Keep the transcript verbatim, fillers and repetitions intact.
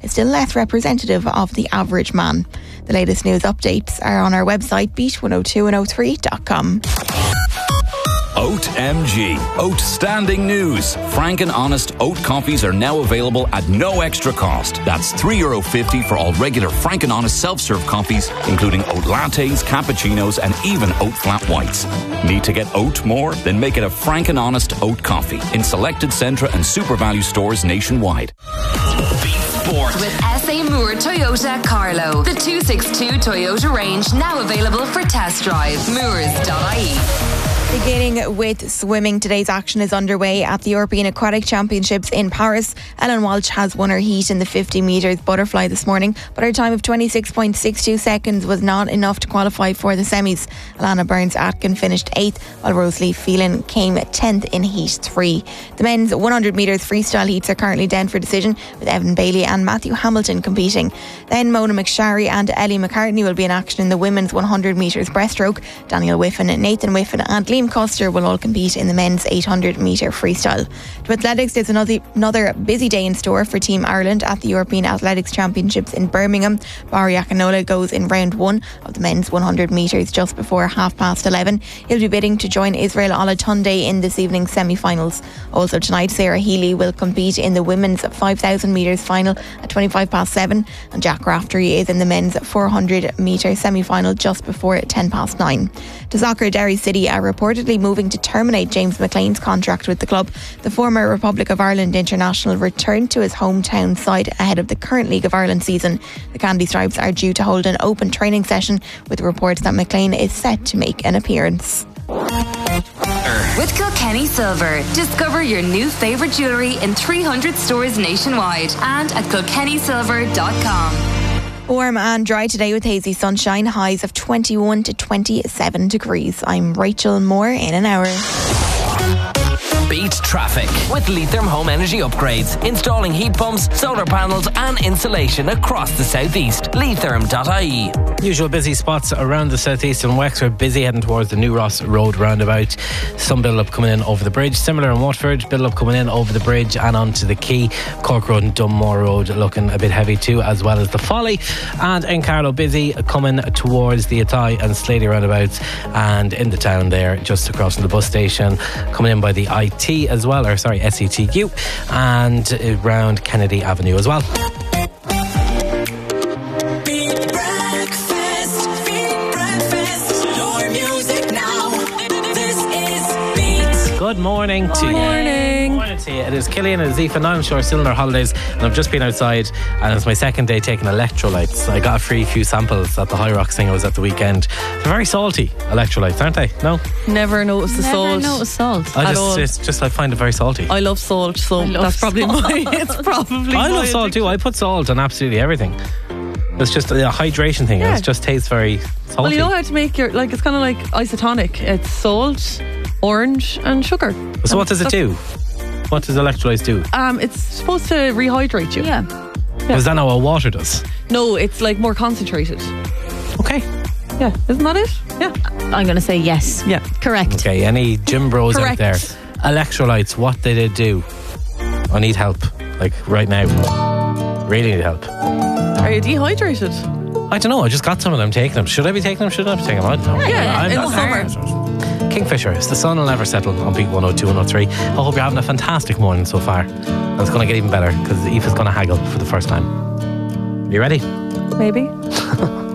is still less representative of the average man. The latest news updates are on our website, beat one oh two and oh three dot com. Oat M G. Outstanding news. Frank and Honest oat coffees are now available at no extra cost. That's three euro fifty for all regular Frank and Honest self-serve coffees, including oat lattes, cappuccinos and even oat flat whites. Need to get oat more? Then make it a Frank and Honest oat coffee in selected Centra and Super Value stores nationwide. Sport. With S A Moore Toyota Carlow. The two sixty-two Toyota range now available for test drive. Moores dot I E. Beginning with swimming, today's action is underway at the European Aquatic Championships in Paris. Ellen Walsh has won her heat in the fifty metres butterfly this morning, but her time of twenty-six point six two seconds was not enough to qualify for the semis. Alana Burns-Atkin finished eighth, while Rosalie Phelan came tenth in heat three. The men's one hundred metres freestyle heats are currently down for decision, with Evan Bailey and Matthew Hamilton competing. Then Mona McSharry and Ellie McCartney will be in action in the women's one hundred metres breaststroke. Daniel Whiffen, Nathan Whiffen and Liam Custer will all compete in the men's eight hundred metre freestyle. To athletics, there's another, another busy day in store for Team Ireland at the European Athletics Championships in Birmingham. Barry Akinola goes in round one of the men's one hundred metres just before half past eleven. He'll be bidding to join Israel Olatunde in this evening's semi-finals. Also tonight, Sarah Healy will compete in the women's five thousand metres final at twenty-five past seven, and Jack Raftery is in the men's four hundred metre semi-final just before ten past nine. To soccer, Derry City are reportedly moving to terminate James McLean's contract with the club. The former Republic of Ireland international returned to his hometown side ahead of the current League of Ireland season. The Candy Stripes are due to hold an open training session, with reports that McLean is set to make an appearance. With Kilkenny Silver, discover your new favourite jewellery in three hundred stores nationwide and at kilkenny silver dot com. Warm and dry today with hazy sunshine, highs of twenty-one to twenty-seven degrees. I'm Rachel Moore in an hour. Beat traffic with Leitrim Home Energy Upgrades. Installing heat pumps, solar panels and insulation across the southeast. Leitrim dot I E. Usual busy spots around the southeast and Wexford, busy heading towards the New Ross Road roundabout. Some build-up coming in over the bridge. Similar in Watford, build-up coming in over the bridge and onto the Quay. Cork Road and Dunmore Road looking a bit heavy too, as well as the Folly. And in Carlow, busy coming towards the Athy and Slady roundabouts, and in the town there, just across from the bus station, coming in by the I T as well, or sorry, S E T Q, and around Kennedy Avenue as well. Good morning to you. Morning. Morning to you. It is Killian and Azifa. Now I'm sure still on their holidays, and I've just been outside, and it's my second day taking electrolytes. I got a free few samples at the High Rocks thing I was at the weekend. They're very salty electrolytes, aren't they? No? Never noticed the Never salt. noticed salt. I At just, all. it's just I find it very salty. I love salt, so love that's probably salt. my. It's probably. I my love salt too. I put salt on absolutely everything. It's just a hydration thing. Yeah. It just tastes very salty. Well, you know how to make your, like, it's kind of like isotonic. It's salt, orange, and sugar. So what does it do? What does electrolytes do? Um, it's supposed to rehydrate you. Yeah. Is that not what water does? No, it's like more concentrated. Okay. Yeah, isn't that it? Yeah. I'm going to say yes. Yeah. Correct. Okay, any gym bros Correct. out there, electrolytes, what did it do? I need help, like right now. Really need help. Are you dehydrated? I don't know, I just got some of them, taking them. Should I be taking them? Should I be taking them? I don't know. Yeah, I'm in not- the summer. Kingfisher, it's the sun will never settle on Beat one oh two, one oh three. I hope you're having a fantastic morning so far. And it's going to get even better because Aoife's going to haggle for the first time. You ready? Maybe.